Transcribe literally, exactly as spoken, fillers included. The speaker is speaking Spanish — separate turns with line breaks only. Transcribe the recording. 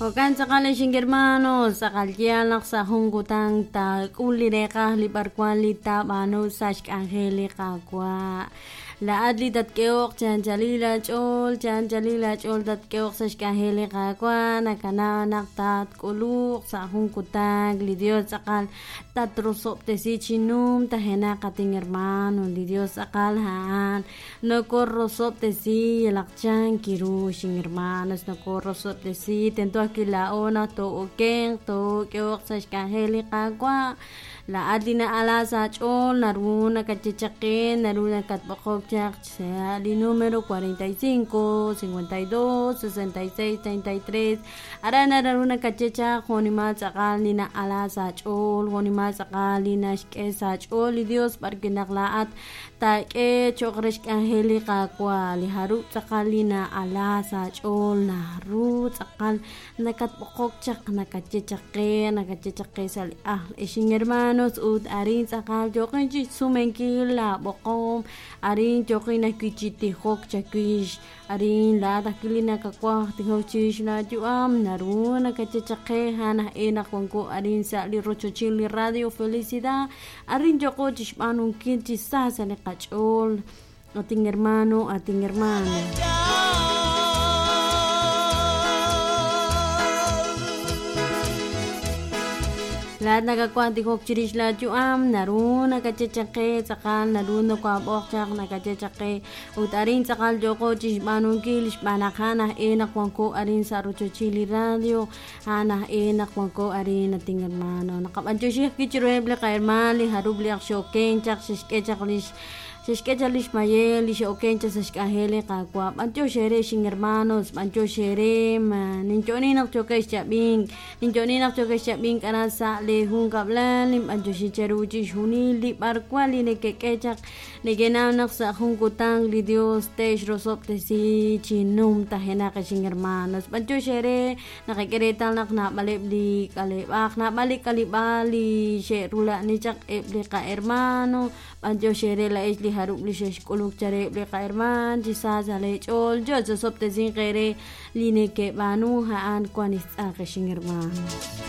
Okan sakali sing hermanos sakalyanak sa hungkutang ta ulireka liparkwalita mano sash angelica kwa la adli dat keok chan jalila chol chan jalila chol dat keok sash angelica kwa nakana naktat kuluk sa hungkutang li Dios sakal tatrusop te si chinum tahena kating hermano li Dios sakal haan no korrosop te si lakchan kiru sing hermanos no korrosop te si tento kilaona to okeng to keok sash angelica kwa la adlina ala sa chol naruna kachichakin naruna katbakok chak sa di número cuarenta y cinco, cincuenta y dos, sesenta y seis, treinta y tres ara naruna kachichak honima sakal nina ala sa chol honima sakal nina shke sa chol li Dios parkinaklaat ta ke chokresh angelica kwa li haru sakal nina ala sa chol naru sakal nakatbakok chak nakachichakin nakachichakin sa ah ising hermano ud arin sakal jokin chi sumenkil la bokom arin jokin na kichiti hok chakish arin la takilina kakwa tihochish na juam naruna kachachake hana ena konko arin sa li rochochili radio felicidad arin joko chishmanun kinchi sasa ne kachol ating hermano ating hermano lahat nagakwanti kok chirish la juam naruna kachachake sakal naruna kwa bokchak nakachachake utarin sakal joko chishmanun kilish banakana enak wangko arin sa rochochili radio hana enak wangko arin ating hermano nakabancho siya kichirueble ka hermali harubli aksyoken chak shishke chaklish Shishke chalish mayel, lisha okencha shishke ahele kakwa. Bancho shere shing hermanos, bancho shere man. Nincho ninak chokesh chabing, nincho ninak chokesh chabing kana sa lehun kablan, lim bancho shicheru chish hunil di barkwali ne kekechak, ne genanak sa hungkutang li Dios tesh rosop te si chinum tahena ka shing hermanos. Bancho shere nakikiretal nak na balib di kalibak, na balik kalibali, sherula ni chak eble ka hermano, bancho shere la isli haruk li shesh kuluk chare ble ka herman jisa zale chol jo zo sop te zin kere line ke banu haan kwanis a ka shing herman